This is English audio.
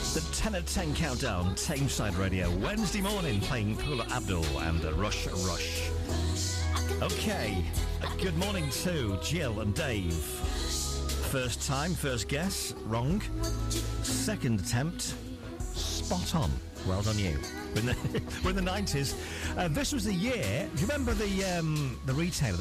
The 10 at 10 countdown, Tameside Radio, Wednesday morning, playing Paula Abdul and Rush Rush. Okay, good morning to Jill and Dave. First time, first guess, wrong. Second attempt, spot on. Well done you. We're in the 90s. This was the year, do you remember the retailer,